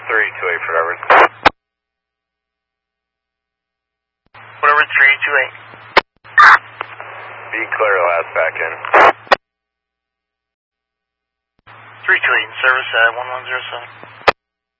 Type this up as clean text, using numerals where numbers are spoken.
328 for Edward. Whatever, 328. Be clear, last back in. 328 in service at 1107.